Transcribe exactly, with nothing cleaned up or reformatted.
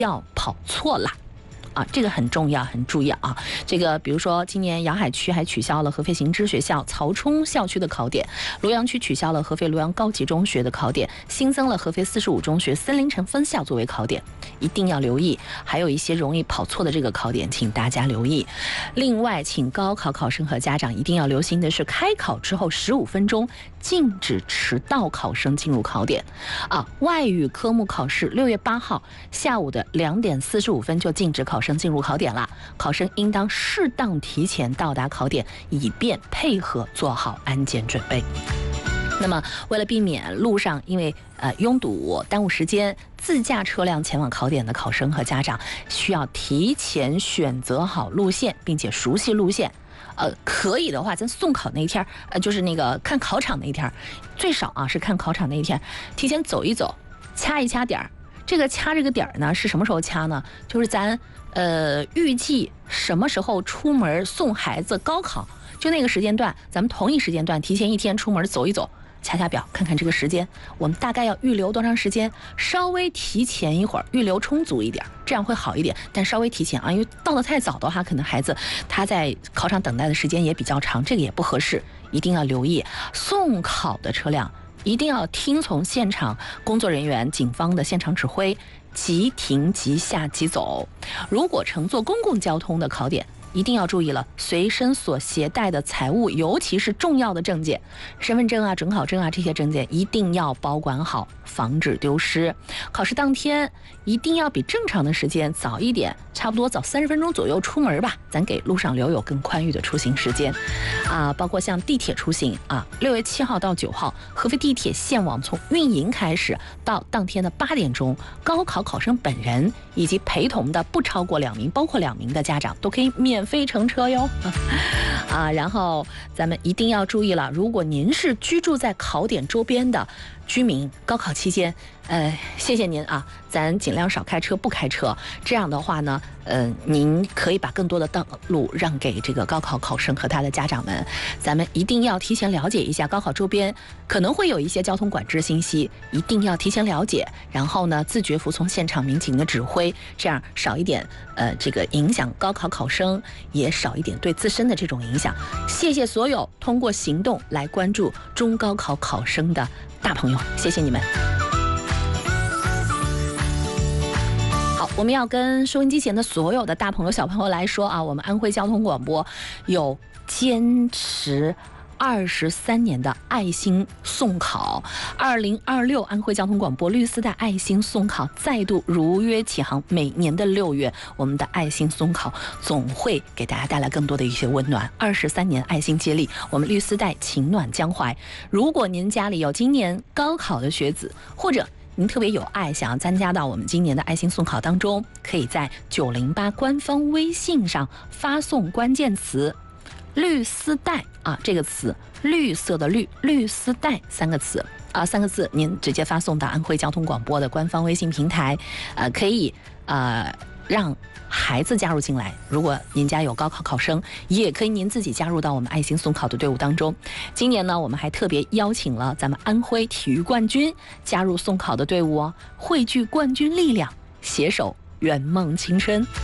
要跑错了。啊，这个很重要，很注意啊！这个比如说，今年瑶海区还取消了合肥行知学校曹冲校区的考点，罗阳区取消了合肥罗阳高级中学的考点，新增了合肥四十五中学森林城分校作为考点，一定要留意。还有一些容易跑错的这个考点，请大家留意。另外，请高考考生和家长一定要留心的是，开考之后十五分钟禁止迟到考生进入考点。啊，外语科目考试六月八号下午的两点四十五分就禁止考生进入考点了，考生应当适当提前到达考点，以便配合做好安检准备。那么，为了避免路上因为呃拥堵耽误时间，自驾车辆前往考点的考生和家长需要提前选择好路线，并且熟悉路线。呃，可以的话，咱送考那一天，呃，就是那个看考场那一天，最少啊是看考场那一天，提前走一走，掐一掐点儿。这个掐这个点儿呢，是什么时候掐呢？就是咱呃预计什么时候出门送孩子高考，就那个时间段，咱们同一时间段提前一天出门走一走，掐掐表，看看这个时间，我们大概要预留多长时间，稍微提前一会儿，预留充足一点，这样会好一点。但稍微提前啊，因为到得太早的话，可能孩子他在考场等待的时间也比较长，这个也不合适，一定要留意。送考的车辆一定要听从现场工作人员、警方的现场指挥，即停即下即走。如果乘坐公共交通的考点，一定要注意了，随身所携带的财物，尤其是重要的证件，身份证啊、准考证啊，这些证件一定要保管好，防止丢失。考试当天一定要比正常的时间早一点，差不多早三十分钟左右出门吧，咱给路上留有更宽裕的出行时间。啊，包括像地铁出行啊，六月七号到九号，合肥地铁线网从运营开始到当天的八点钟，高考考生本人以及陪同的不超过两名，包括两名的家长都可以免费乘车哟。啊，然后咱们一定要注意了，如果您是居住在考点周边的居民，高考期间，呃，谢谢您啊，咱尽量少开车，不开车。这样的话呢，呃，您可以把更多的道路让给这个高考考生和他的家长们。咱们一定要提前了解一下高考周边可能会有一些交通管制信息，一定要提前了解。然后呢，自觉服从现场民警的指挥，这样少一点呃这个影响高考考生，也少一点对自身的这种影响。谢谢所有通过行动来关注中高考考生的大朋友，谢谢你们。好，我们要跟收音机前的所有的大朋友小朋友来说啊，我们安徽交通广播有坚持二十三年的爱心送考，二零二六安徽交通广播绿丝带爱心送考再度如约起航。每年的六月，我们的爱心送考总会给大家带来更多的一些温暖。二十三年爱心接力，我们绿丝带情暖江淮。如果您家里有今年高考的学子，或者您特别有爱，想要参加到我们今年的爱心送考当中，可以在九零八官方微信上发送关键词绿丝带啊，这个词，绿色的绿，绿丝带三个词啊，三个字，您直接发送到安徽交通广播的官方微信平台，呃，可以呃让孩子加入进来。如果您家有高考考生，也可以您自己加入到我们爱心送考的队伍当中。今年呢，我们还特别邀请了咱们安徽体育冠军加入送考的队伍哦，汇聚冠军力量，携手圆梦青春。